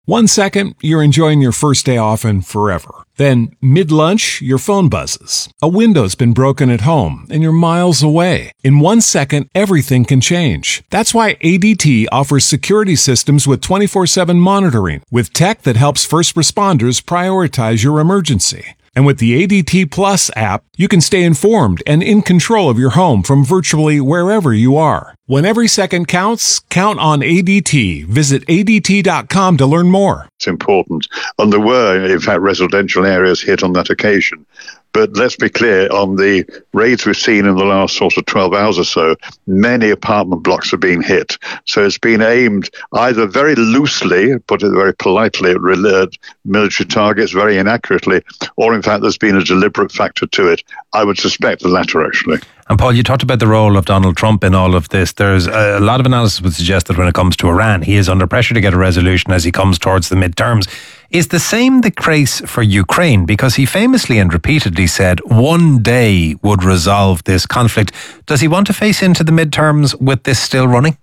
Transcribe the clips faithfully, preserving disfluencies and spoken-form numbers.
One second, you're enjoying your first day off and forever. Then, mid-lunch, your phone buzzes. A window's been broken at home and you're miles away. In one second, everything can change. That's why A D T offers security systems with twenty-four seven monitoring, with tech that helps first responders prioritize your emergency. And with the A D T Plus app, you can stay informed and in control of your home from virtually wherever you are. When every second counts, count on A D T. Visit A D T dot com to learn more. It's important. And there were, in fact, residential areas hit on that occasion. But let's be clear, on the raids we've seen in the last sort of twelve hours or so, many apartment blocks have been hit. So it's been aimed either very loosely, put it very politely, at military targets, very inaccurately, or in fact there's been a deliberate factor to it. I would suspect the latter, actually. And Paul, you talked about the role of Donald Trump in all of this. There's a lot of analysis would suggest that when it comes to Iran, he is under pressure to get a resolution as he comes towards the midterms. Is the same the case for Ukraine? Because he famously and repeatedly said one day would resolve this conflict. Does he want to face into the midterms with this still running?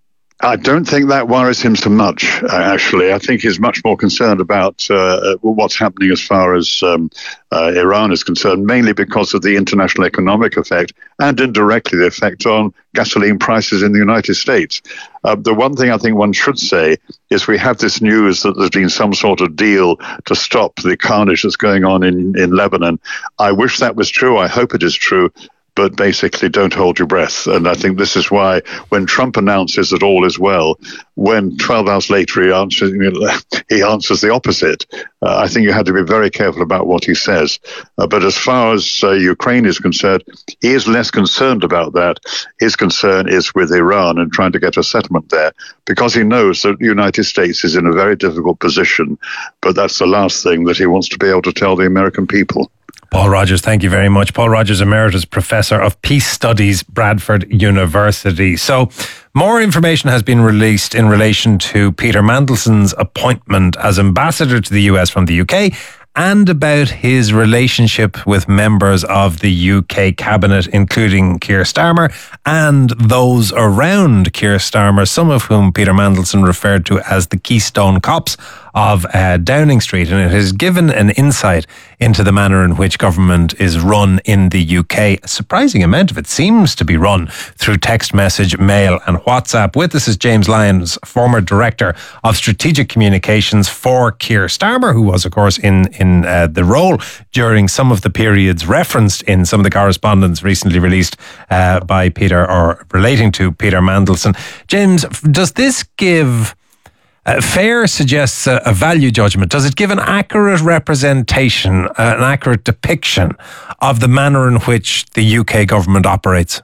I don't think that worries him so much, uh, actually. I think he's much more concerned about uh, what's happening as far as um, uh, Iran is concerned, mainly because of the international economic effect and indirectly the effect on gasoline prices in the United States. Uh, the one thing I think one should say is we have this news that there's been some sort of deal to stop the carnage that's going on in, in Lebanon. I wish that was true. I hope it is true. But basically, don't hold your breath. And I think this is why when Trump announces that all is well, when twelve hours later he answers, he answers the opposite, uh, I think you have to be very careful about what he says. Uh, but as far as uh, Ukraine is concerned, he is less concerned about that. His concern is with Iran and trying to get a settlement there, because he knows that the United States is in a very difficult position. But that's the last thing that he wants to be able to tell the American people. Paul Rogers, thank you very much. Paul Rogers, Emeritus Professor of Peace Studies, Bradford University. So, more information has been released in relation to Peter Mandelson's appointment as ambassador to the U S from the U K, and about his relationship with members of the U K cabinet, including Keir Starmer and those around Keir Starmer, some of whom Peter Mandelson referred to as the Keystone Cops of uh, Downing Street. And it has given an insight into the manner in which government is run in the U K. A surprising amount of it seems to be run through text message, mail and WhatsApp. With us is James Lyons, former Director of Strategic Communications for Keir Starmer, who was, of course, in, in uh, the role during some of the periods referenced in some of the correspondence recently released uh, by Peter, or relating to Peter Mandelson. James, does this give... Uh, fair suggests a, a value judgment. Does it give an accurate representation, uh, an accurate depiction of the manner in which the U K government operates?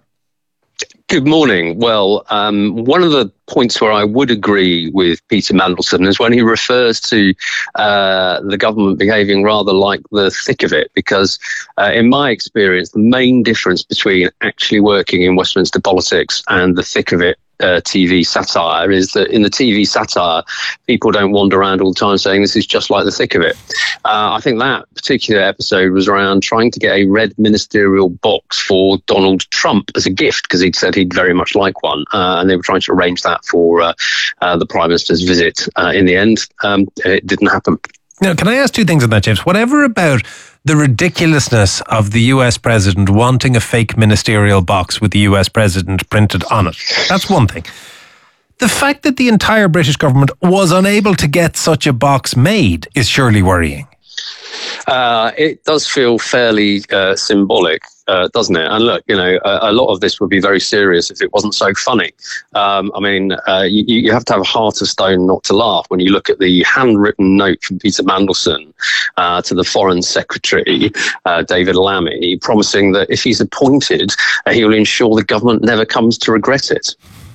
Good morning. Well, um, one of the points where I would agree with Peter Mandelson is when he refers to uh, the government behaving rather like the thick of it, because uh, in my experience, the main difference between actually working in Westminster politics and the thick of it Uh, T V satire is that in the T V satire, people don't wander around all the time saying this is just like the thick of it. Uh, I think that particular episode was around trying to get a red ministerial box for Donald Trump as a gift, because he'd said he'd very much like one, uh, and they were trying to arrange that for uh, uh, the Prime Minister's visit. Uh, in the end, um, it didn't happen. Now, can I ask two things on that, James? Whatever about the ridiculousness of the U S president wanting a fake ministerial box with the U S president printed on it. That's one thing. The fact that the entire British government was unable to get such a box made is surely worrying. Uh, it does feel fairly uh, symbolic, uh, doesn't it? And look, you know, a, a lot of this would be very serious if it wasn't so funny. Um, I mean, uh, you, you have to have a heart of stone not to laugh when you look at the handwritten note from Peter Mandelson uh, to the Foreign Secretary, uh, David Lammy, promising that if he's appointed, uh, he will ensure the government never comes to regret it.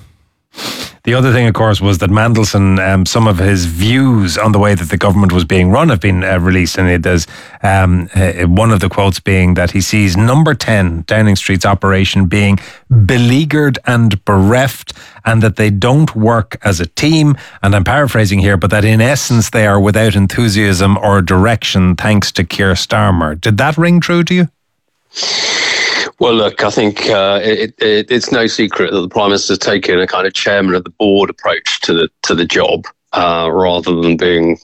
The other thing, of course, was that Mandelson, um, some of his views on the way that the government was being run have been uh, released. And it is um, uh, one of the quotes being that he sees number ten, Downing Street's operation, being beleaguered and bereft, and that they don't work as a team. And I'm paraphrasing here, but that in essence, they are without enthusiasm or direction thanks to Keir Starmer. Did that ring true to you? Well, look, I think uh, it, it, it's no secret that the Prime Minister's taken a kind of chairman of the board approach to the to the job. uh, rather than being